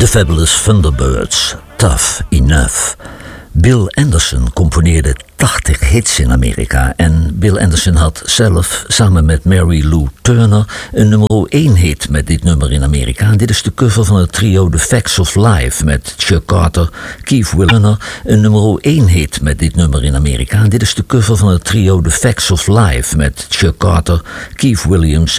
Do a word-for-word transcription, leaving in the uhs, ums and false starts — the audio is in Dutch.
The Fabulous Thunderbirds, Tough Enough. Bill Anderson componeerde tachtig hits in Amerika en Bill Anderson had zelf samen met Mary Lou Turner een nummer één hit met dit nummer in Amerika. En dit is de cover van het trio The Facts of Life met Chuck Carter, Keith Williams. Een nummer één hit met dit nummer in Amerika. En dit is de cover van het trio The Facts of Life met Chuck Carter, Keith Williams